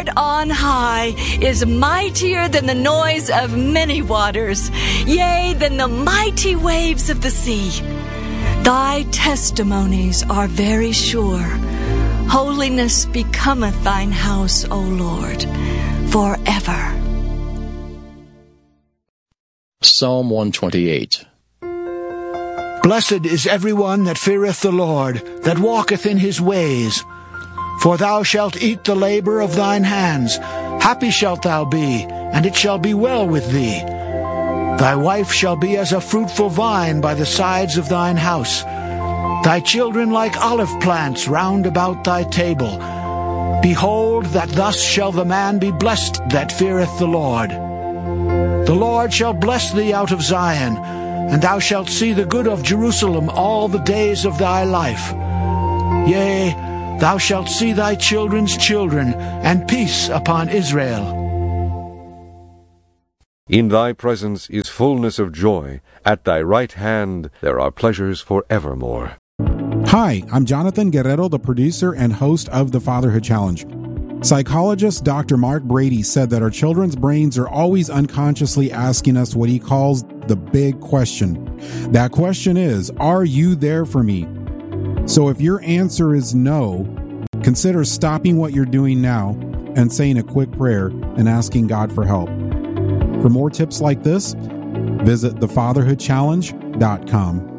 Lord on high is mightier than the noise of many waters, yea, than the mighty waves of the sea. Thy testimonies are very sure. Holiness becometh thine house, O Lord, forever. Psalm 128. Blessed is everyone that feareth the Lord, that walketh in his ways. For thou shalt eat the labor of thine hands. Happy shalt thou be, and it shall be well with thee. Thy wife shall be as a fruitful vine by the sides of thine house, thy children like olive plants round about thy table. Behold, that thus shall the man be blessed that feareth the Lord. The Lord shall bless thee out of Zion, and thou shalt see the good of Jerusalem all the days of thy life. Yea, thou shalt see thy children's children, and peace upon Israel. In thy presence is fullness of joy. At thy right hand there are pleasures forevermore. Hi, I'm Jonathan Guerrero, the producer and host of the Fatherhood Challenge. Psychologist Dr. Mark Brady said that our children's brains are always unconsciously asking us what he calls the big question. That question is, are you there for me? So if your answer is no, consider stopping what you're doing now and saying a quick prayer and asking God for help. For more tips like this, visit thefatherhoodchallenge.com.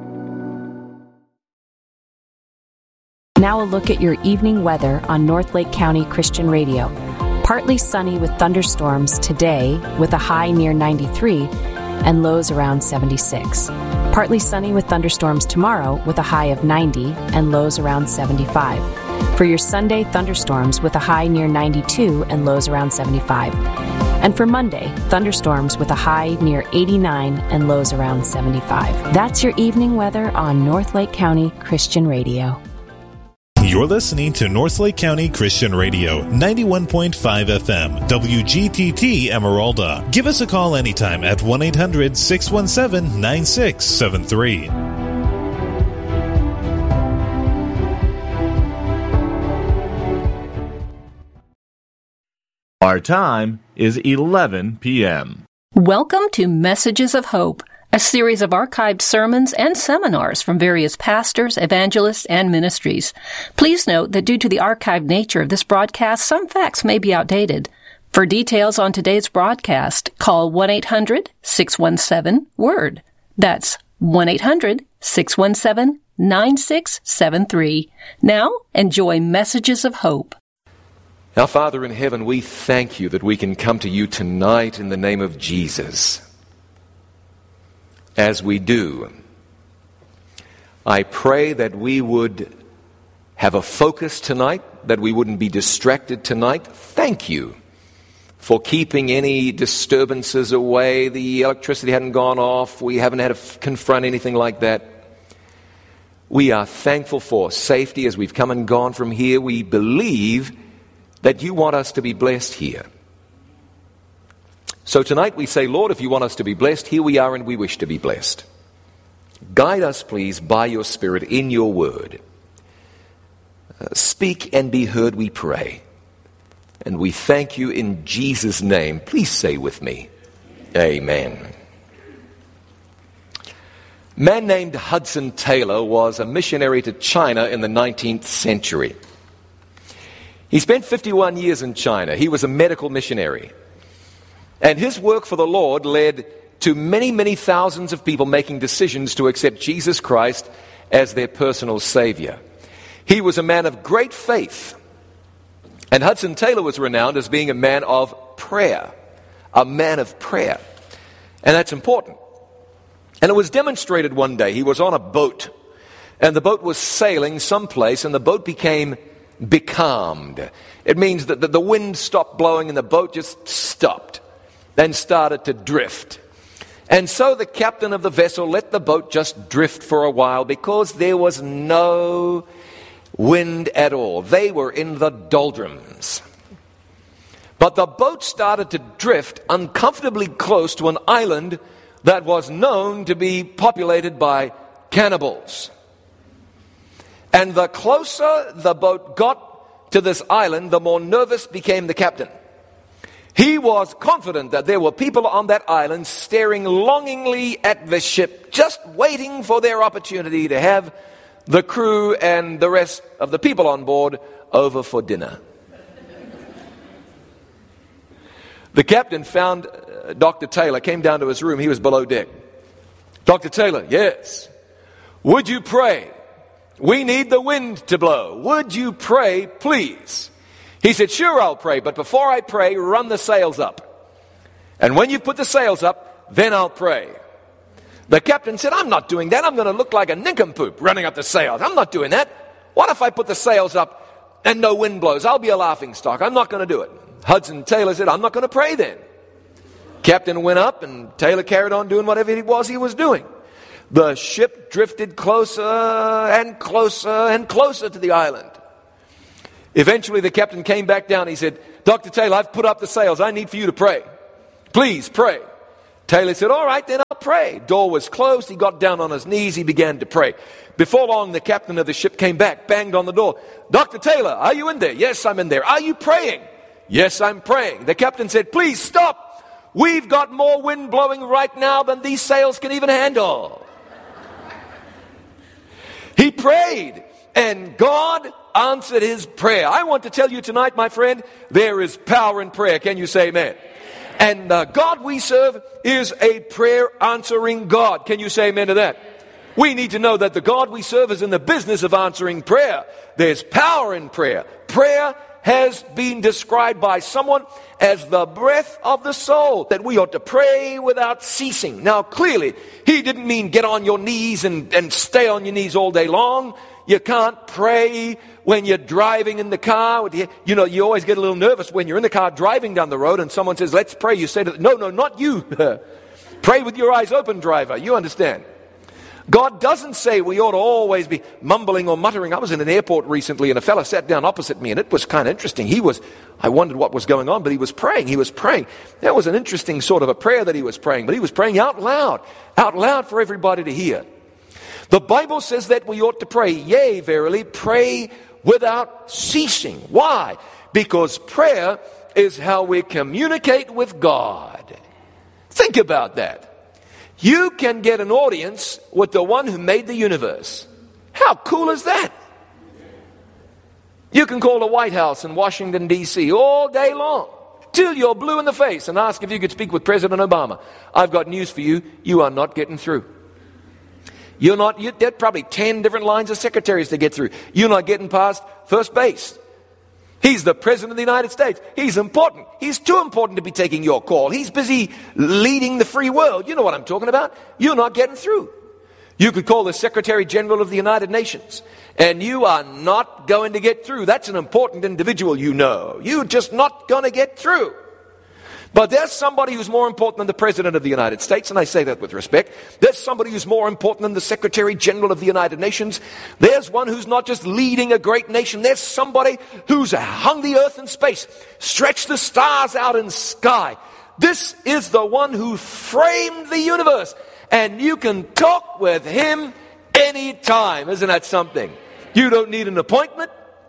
Now a look at your evening weather on North Lake County Christian Radio. Partly sunny with thunderstorms today with a high near 93 and lows around 76. Partly sunny with thunderstorms tomorrow with a high of 90 and lows around 75. For your Sunday, thunderstorms with a high near 92 and lows around 75. And for Monday, thunderstorms with a high near 89 and lows around 75. That's your evening weather on North Lake County Christian Radio. You're listening to North Lake County Christian Radio, 91.5 FM, WGTT Emeralda. Give us a call anytime at 1-800-617-9673. Our time is 11 p.m. Welcome to Messages of Hope, a series of archived sermons and seminars from various pastors, evangelists, and ministries. Please note that due to the archived nature of this broadcast, some facts may be outdated. For details on today's broadcast, call 1-800-617-WORD. That's 1-800-617-9673. Now, enjoy Messages of Hope. Our Father in heaven, we thank you that we can come to you tonight in the name of Jesus. As we do, I pray that we would have a focus tonight, that we wouldn't be distracted tonight. Thank you for keeping any disturbances away. The electricity hadn't gone off. We haven't had to confront anything like that. We are thankful for safety as we've come and gone from here. We believe that you want us to be blessed here. So tonight we say, Lord, if you want us to be blessed, here we are and we wish to be blessed. Guide us, please, by your Spirit in your word. Speak and be heard, we pray. And we thank you in Jesus' name. Please say with me, amen. A man named Hudson Taylor was a missionary to China in the 19th century. He spent 51 years in China. He was a medical missionary. And his work for the Lord led to many, many thousands of people making decisions to accept Jesus Christ as their personal Savior. He was a man of great faith. And Hudson Taylor was renowned as being a man of prayer. A man of prayer. And that's important. And it was demonstrated one day. He was on a boat. And the boat was sailing someplace, and the boat became becalmed. It means that the wind stopped blowing and the boat just stopped. Then started to drift. And so the captain of the vessel let the boat just drift for a while because there was no wind at all. They were in the doldrums. But the boat started to drift uncomfortably close to an island that was known to be populated by cannibals. And the closer the boat got to this island, the more nervous became the captain. He was confident that there were people on that island staring longingly at the ship, just waiting for their opportunity to have the crew and the rest of the people on board over for dinner. The captain found Dr. Taylor, came down to his room. He was below deck. Dr. Taylor, yes. Would you pray? We need the wind to blow. Would you pray, please? He said, sure, I'll pray, but before I pray, run the sails up. And when you put the sails up, then I'll pray. The captain said, I'm not doing that. I'm going to look like a nincompoop running up the sails. I'm not doing that. What if I put the sails up and no wind blows? I'll be a laughingstock. I'm not going to do it. Hudson Taylor said, I'm not going to pray then. Captain went up and Taylor carried on doing whatever it was he was doing. The ship drifted closer and closer and closer to the island. Eventually the captain came back down. He said, Dr. Taylor, I've put up the sails. I need for you to pray. Please pray. Taylor said, all right, then I'll pray. Door was closed. He got down on his knees. He began to pray. Before long, the captain of the ship came back, banged on the door. Dr. Taylor, are you in there? Yes, I'm in there. Are you praying? Yes, I'm praying. The captain said, please stop. We've got more wind blowing right now than these sails can even handle. He prayed, and God answered his prayer. I want to tell you tonight, my friend, there is power in prayer. Can you say amen? And God we serve is a prayer answering God. Can you say amen to that? We need to know that the God we serve is in the business of answering prayer. There's power in prayer. Prayer has been described by someone as the breath of the soul, that we ought to pray without ceasing. Now, clearly, he didn't mean get on your knees and stay on your knees all day long. You can't pray when you're driving in the car. You know, you always get a little nervous when you're in the car driving down the road and someone says, let's pray. You say to them, no, not you. Pray with your eyes open, driver. You understand. God doesn't say we ought to always be mumbling or muttering. I was in an airport recently and a fella sat down opposite me and it was kind of interesting. I wondered what was going on, but he was praying. That was an interesting sort of a prayer that he was praying, but he was praying out loud for everybody to hear. The Bible says that we ought to pray, yea, verily, pray without ceasing. Why? Because prayer is how we communicate with God. Think about that. You can get an audience with the one who made the universe. How cool is that? You can call the White House in Washington, D.C. all day long till you're blue in the face and ask if you could speak with President Obama. I've got news for you. You are not getting through. There are probably 10 different lines of secretaries to get through. You're not getting past first base. He's the President of the United States. He's important. He's too important to be taking your call. He's busy leading the free world. You know what I'm talking about. You're not getting through. You could call the Secretary General of the United Nations, and you are not going to get through. That's an important individual, you know. You're just not going to get through. But there's somebody who's more important than the President of the United States, and I say that with respect. There's somebody who's more important than the Secretary General of the United Nations. There's one who's not just leading a great nation. There's somebody who's hung the earth in space, stretched the stars out in sky. This is the one who framed the universe, and you can talk with him anytime. Isn't that something? You don't need an appointment.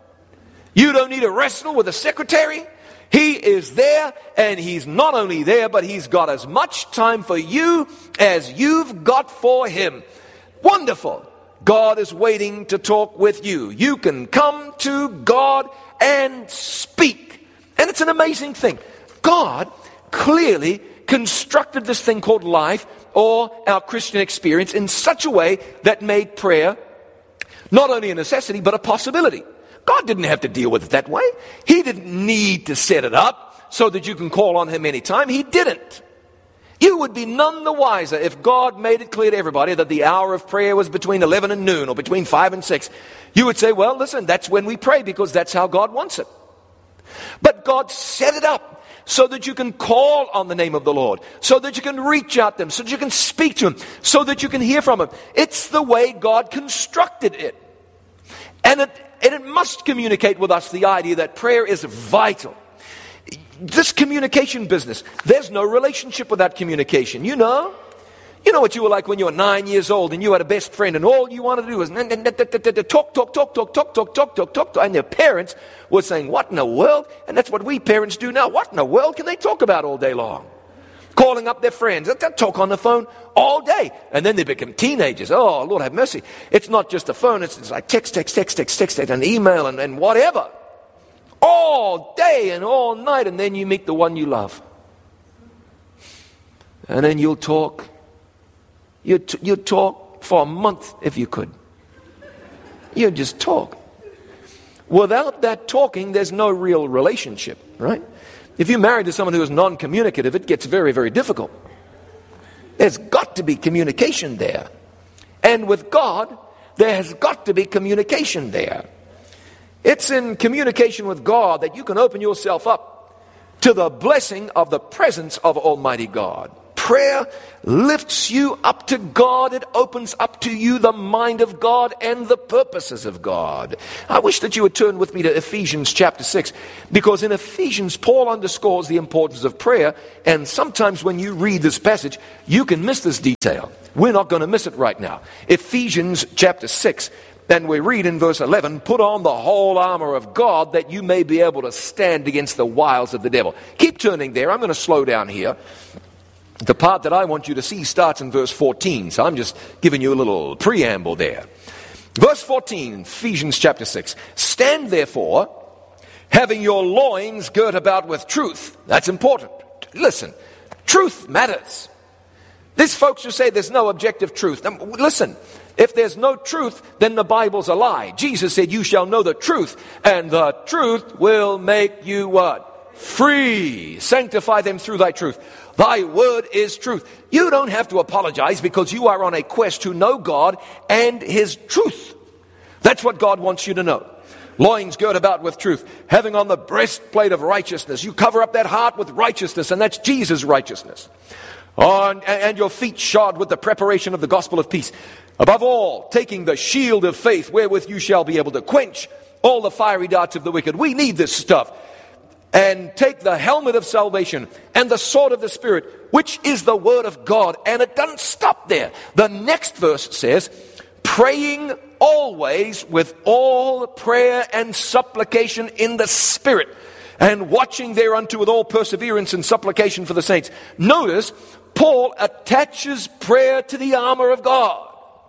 You don't need to wrestle with a secretary. He is there, and he's not only there, but he's got as much time for you as you've got for him. Wonderful. God is waiting to talk with you. You can come to God and speak. And it's an amazing thing. God clearly constructed this thing called life, or our Christian experience, in such a way that made prayer not only a necessity, but a possibility. God didn't have to deal with it that way. He didn't need to set it up so that you can call on him anytime. He didn't. You would be none the wiser if God made it clear to everybody that the hour of prayer was between 11 and noon or between 5 and 6. You would say, well, listen, that's when we pray because that's how God wants it. But God set it up so that you can call on the name of the Lord, so that you can reach out to him, so that you can speak to him, so that you can hear from him. It's the way God constructed it. And it must communicate with us the idea that prayer is vital. This communication business, there's no relationship without communication. You know, You know what you were like when you were 9 years old and you had a best friend and all you wanted to do was talk. And their parents were saying, what in the world? And that's what we parents do now. What in the world can they talk about all day long? Calling up their friends. They'll talk on the phone all day. And then they become teenagers. Oh, Lord have mercy. It's not just a phone. It's like text, and email and whatever. All day and all night. And then you meet the one you love. And then you'll talk. You'd talk for a month if you could. You'd just talk. Without that talking, there's no real relationship, right? If you're married to someone who is non-communicative, it gets very, very difficult. There's got to be communication there. And with God, there has got to be communication there. It's in communication with God that you can open yourself up to the blessing of the presence of Almighty God. Prayer lifts you up to God. It opens up to you the mind of God and the purposes of God. I wish that you would turn with me to Ephesians chapter 6, because in Ephesians, Paul underscores the importance of prayer, and sometimes when you read this passage, you can miss this detail. We're not going to miss it right now. Ephesians chapter 6, and we read in verse 11, put on the whole armor of God that you may be able to stand against the wiles of the devil. Keep turning there. I'm going to slow down here. The part that I want you to see starts in verse 14, so I'm just giving you a little preamble there. Verse 14, Ephesians chapter 6. Stand therefore, having your loins girt about with truth. That's important. Listen, truth matters. These folks who say there's no objective truth. Now, listen, if there's no truth, then the Bible's a lie. Jesus said, you shall know the truth, and the truth will make you what? Free. Sanctify them through thy truth. Thy word is truth. You don't have to apologize because you are on a quest to know God and His truth. That's what God wants you to know. Loins girt about with truth, having on the breastplate of righteousness. You cover up that heart with righteousness, and that's Jesus' righteousness. And your feet shod with the preparation of the gospel of peace. Above all, taking the shield of faith, wherewith you shall be able to quench all the fiery darts of the wicked. We need this stuff. And take the helmet of salvation and the sword of the Spirit, which is the word of God. And it doesn't stop there. The next verse says, praying always with all prayer and supplication in the Spirit, and watching thereunto with all perseverance and supplication for the saints. Notice, Paul attaches prayer to the armor of God.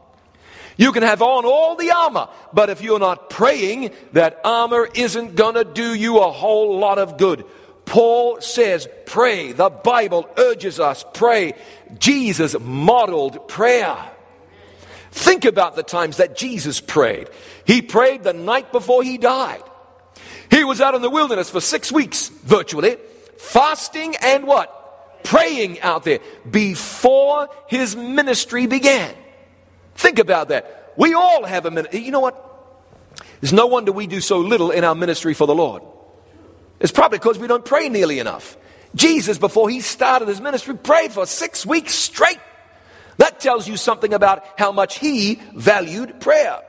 You can have on all the armor, but if you're not praying, that armor isn't going to do you a whole lot of good. Paul says, pray. The Bible urges us, pray. Jesus modeled prayer. Think about the times that Jesus prayed. He prayed the night before he died. He was out in the wilderness for 6 weeks, virtually, fasting and what? Praying out there before his ministry began. Think about that. We all have a ministry. You know what? There's no wonder we do so little in our ministry for the Lord. It's probably because we don't pray nearly enough. Jesus, before he started his ministry, prayed for 6 weeks straight. That tells you something about how much he valued prayer.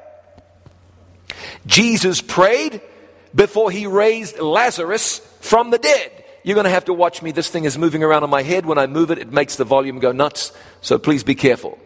Jesus prayed before he raised Lazarus from the dead. You're going to have to watch me. This thing is moving around on my head. When I move it, it makes the volume go nuts. So please be careful.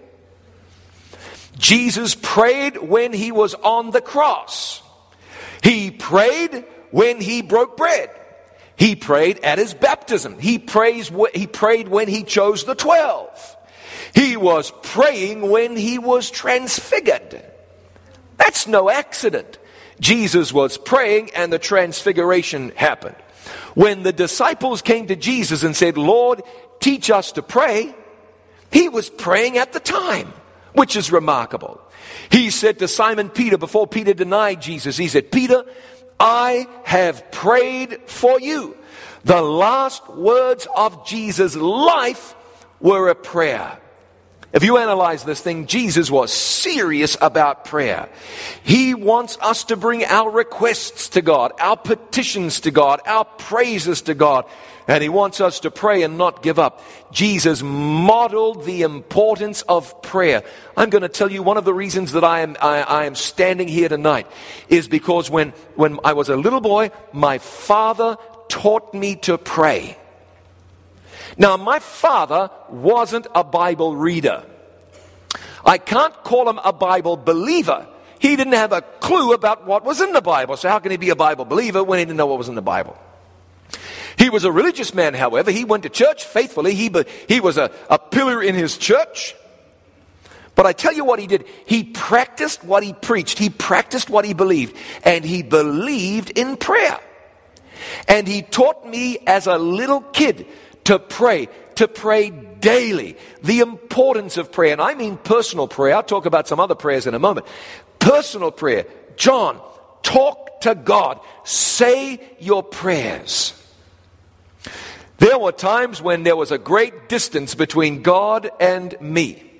Jesus prayed when he was on the cross. He prayed when he broke bread. He prayed at his baptism. He prayed when he chose the 12. He was praying when he was transfigured. That's no accident. Jesus was praying and the transfiguration happened. When the disciples came to Jesus and said, Lord, teach us to pray, he was praying at the time, which is remarkable. He said to Simon Peter, before Peter denied Jesus, he said, Peter, I have prayed for you. The last words of Jesus' life were a prayer. If you analyze this thing, Jesus was serious about prayer. He wants us to bring our requests to God, our petitions to God, our praises to God. And he wants us to pray and not give up. Jesus modeled the importance of prayer. I'm going to tell you one of the reasons that I am standing here tonight is because when I was a little boy, my father taught me to pray. Now, my father wasn't a Bible reader. I can't call him a Bible believer. He didn't have a clue about what was in the Bible. So how can he be a Bible believer when he didn't know what was in the Bible? He was a religious man, however. He went to church faithfully. He was a pillar in his church. But I tell you what he did. He practiced what he preached. He practiced what he believed. And he believed in prayer. And he taught me as a little kid to pray daily. The importance of prayer. And I mean personal prayer. I'll talk about some other prayers in a moment. Personal prayer. John, talk to God. Say your prayers. There were times when there was a great distance between God and me.